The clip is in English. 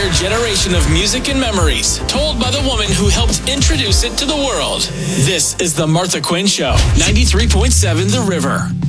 entire generation of music and memories, told by the woman who helped introduce it to the world. This is The Martha Quinn Show, 93.7 The River.